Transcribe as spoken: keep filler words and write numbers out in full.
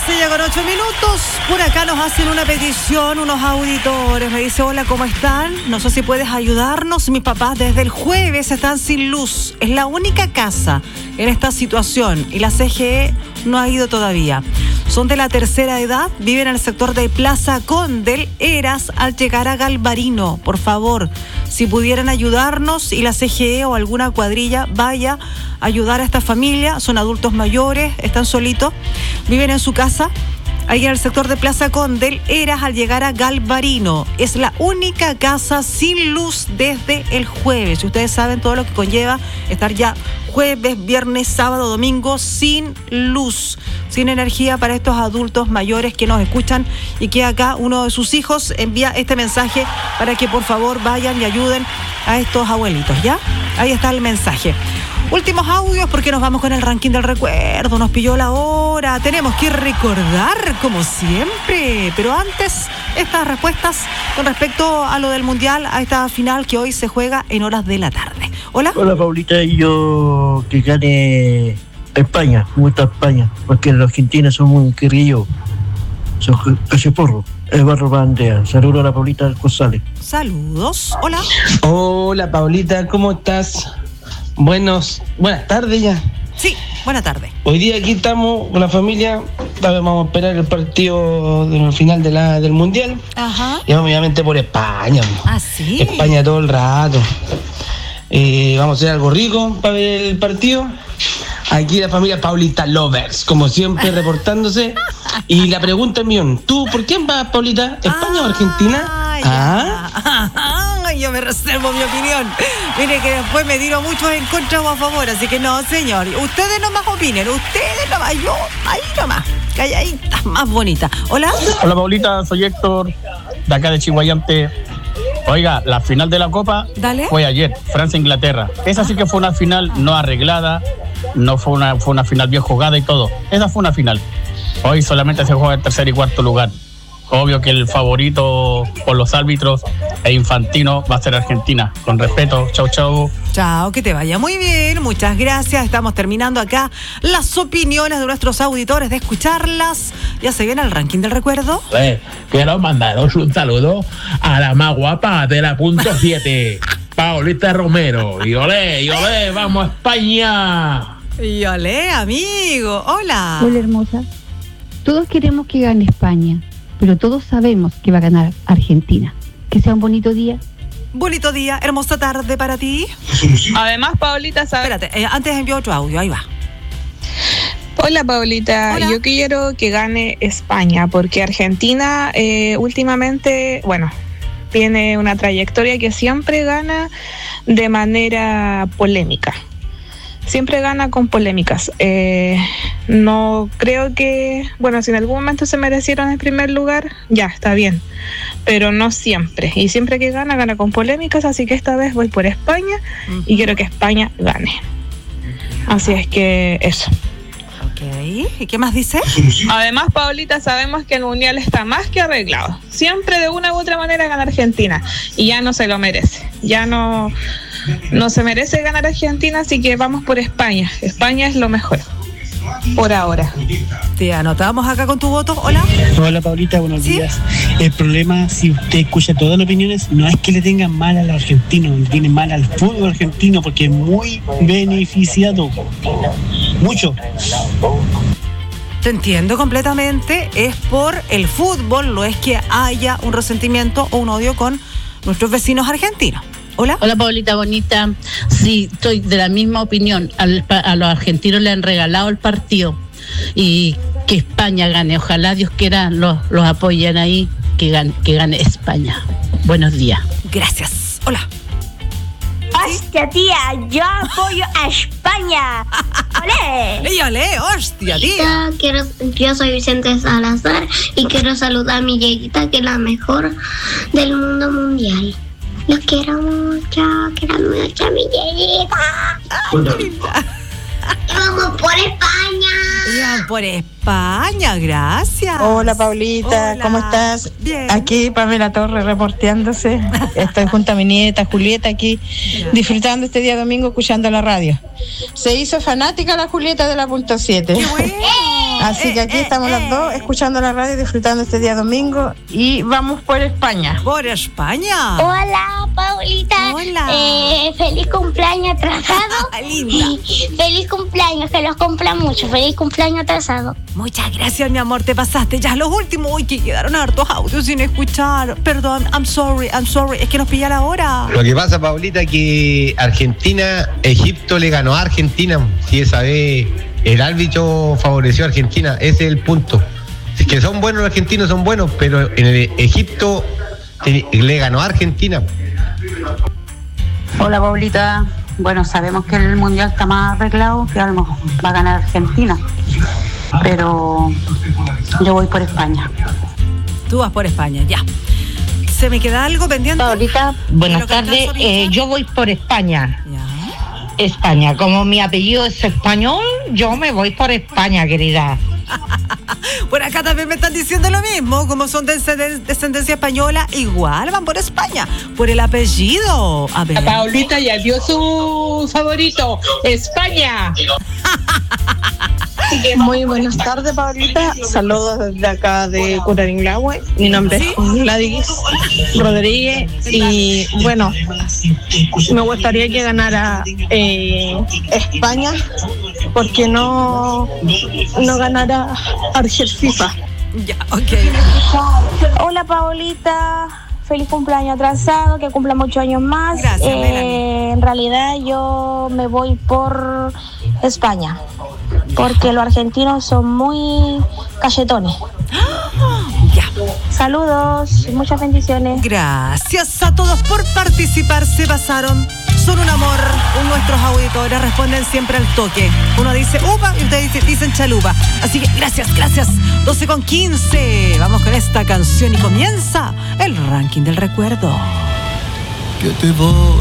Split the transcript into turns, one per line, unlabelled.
once ya con ocho minutos. Por acá nos hacen una petición unos auditores. Me dice, hola, ¿cómo están? No sé si puedes ayudarnos. Mis papás desde el jueves están sin luz. Es la única casa en esta situación y la C G E no ha ido todavía. Son de la tercera edad, viven en el sector de Plaza Condel, Eras, al llegar a Galvarino. Por favor, si pudieran ayudarnos y la C G E o alguna cuadrilla vaya a ayudar a esta familia. Son adultos mayores, están solitos, viven en su casa, ahí en el sector de Plaza Condel, Eras, al llegar a Galvarino. Es la única casa sin luz desde el jueves. Y ustedes saben todo lo que conlleva estar ya jueves, viernes, sábado, domingo sin luz, sin energía para estos adultos mayores que nos escuchan y que acá uno de sus hijos envía este mensaje para que por favor vayan y ayuden a estos abuelitos, ¿ya? Ahí está el mensaje. Últimos audios porque nos vamos con el ranking del recuerdo. Nos pilló la hora. Tenemos que recordar como siempre. Pero antes, estas respuestas con respecto a lo del Mundial, a esta final que hoy se juega en horas de la tarde. Hola.
Hola, Paulita. Y yo que gane España. Me gusta España. Porque los argentinos son muy querrillos. Son casi porro. El barro bandea. Saludos a la Paulita González.
Saludos. Hola.
Hola, Paulita. ¿Cómo estás? Buenos, buenas tardes ya.
Sí, buenas tardes.
Hoy día aquí estamos con la familia. Vamos a esperar el partido del final de la, del Mundial.
Ajá.
Y obviamente por España.
Ah, sí.
España todo el rato. Eh, vamos a hacer algo rico para ver el partido. Aquí la familia Paulita Lovers, como siempre, reportándose. Y la pregunta es millón. ¿Tú por quién vas, Paulita? ¿España ah, o Argentina?
¿Ah? Yo me reservo mi opinión. Mire que después me tiro mucho en contra o a favor, así que no, señor. Ustedes nomás opinen, ustedes nomás, yo ahí nomás, calladitas, más bonitas. Hola.
Hola, Paulita, soy Héctor, de acá de Chihuayante. Oiga, la final de la Copa
Dale.
fue ayer, Francia-Inglaterra. Esa sí que fue una final no arreglada, no fue una, fue una final bien jugada y todo. Esa fue una final. Hoy solamente se juega el tercer y cuarto lugar. Obvio que el favorito por los árbitros e Infantino va a ser Argentina. Con respeto, chau, chau.
Chao, que te vaya muy bien, muchas gracias. Estamos terminando acá las opiniones de nuestros auditores, de escucharlas. Ya se viene el ranking del recuerdo.
Eh, quiero mandaros un saludo a la más guapa de la punto siete, Paulita Romero. Y olé, y olé, vamos a España.
Y olé, amigo, hola.
Hola, hermosa. Todos queremos que gane España, pero todos sabemos que va a ganar Argentina. Que sea un bonito día.
Bonito día, hermosa tarde para ti.
Además, Paulita, ¿sabes?
Espérate, eh, antes envío otro audio, ahí va.
Hola, Paulita.
Hola.
Yo quiero que gane España, porque Argentina eh, últimamente, bueno, tiene una trayectoria que siempre gana de manera polémica. Siempre gana con polémicas. Eh, no creo que, bueno, si en algún momento se merecieron el primer lugar, ya, está bien, pero no siempre. Y siempre que gana, gana con polémicas, así que esta vez voy por España uh-huh. y quiero que España gane. Así es que eso.
Ok, ¿y qué más dice?
Además, Paulita, sabemos que el Mundial está más que arreglado. Siempre de una u otra manera gana Argentina y ya no se lo merece. Ya no... No se merece ganar Argentina, así que vamos por España. España es lo mejor, por ahora.
Te anotamos acá con tu voto. Hola.
Hola, Paulita, buenos
¿Sí?
días. El problema, si usted escucha todas las opiniones, no es que le tengan mal al argentino, le tienen mal al fútbol argentino, porque es muy beneficiado. Mucho.
Te entiendo completamente. Es por el fútbol, no es que haya un resentimiento o un odio con nuestros vecinos argentinos. Hola.
Hola, Paulita bonita. Sí, estoy de la misma opinión. Al, a los argentinos le han regalado el partido y que España gane. Ojalá Dios quiera los, los apoyen ahí, que gane, que gane España. Buenos días.
Gracias. Hola.
Hostia, tía, yo apoyo a España. ¡Olé!
¡Y olé! ¡Hostia, tía!
Quiero, yo soy Vicente Salazar y quiero saludar a mi Yeguita, que es la mejor del mundo mundial. Los quiero mucho, quiero mucho a mi Yeguita. Y vamos por España.
Y vamos por España, gracias.
Hola, Paulita,
Hola.
¿Cómo estás?
Bien.
Aquí Pamela Torres reporteándose. Estoy junto a mi nieta Julieta aquí, yeah. disfrutando este día domingo escuchando la radio. Se hizo fanática la Julieta de la punto siete.
¡Qué bueno!
Así que aquí
eh,
estamos
eh.
las dos, escuchando la radio, disfrutando este día domingo y vamos por España.
¿Por España?
Hola, Paulita.
Hola.
Eh, feliz cumpleaños atrasado.
Linda.
Y feliz cumpleaños, que los cumpla mucho. Feliz cumpleaños atrasado.
Muchas gracias, mi amor, te pasaste. Ya los últimos, uy, que quedaron hartos audios sin escuchar. Perdón, I'm sorry, I'm sorry. Es que nos pilla la hora.
Lo que pasa, Paulita, que Argentina, Egipto le ganó a Argentina. Si esa vez el árbitro favoreció a Argentina, ese es el punto. Es que son buenos los argentinos, son buenos, pero en el Egipto le ganó a Argentina.
Hola, Paulita. Bueno, sabemos que el mundial está más arreglado, que algo va a ganar Argentina, pero yo voy por España.
Tú vas por España, ya. ¿Se me queda algo pendiente?
Paulita, buenas tardes. Eh, yo voy por España. España. Como mi apellido es español, yo me voy por España, querida.
Por acá también me están diciendo lo mismo. Como son de descendencia española, igual van por España. Por el apellido. A ver.
Paulita ya dio su favorito. España.
Muy buenas tardes, Paulita. Saludos desde acá de Curaringlawe. Mi nombre es Gladys Rodríguez y bueno, me gustaría que ganara eh, España porque no, no ganara Argentina.
Ya, ok.
Hola, Paulita. Feliz cumpleaños atrasado, que cumpla muchos años más.
Gracias,
eh, en realidad yo me voy por España, porque los argentinos son muy cachetones.
Ya.
Saludos, muchas bendiciones.
Gracias a todos por participar, se pasaron. Son un amor, nuestros auditores responden siempre al toque. Uno dice upa y ustedes dicen, dicen chalupa. Así que gracias, gracias. doce con quince. Vamos con esta canción y comienza el ranking del recuerdo.
Que te voy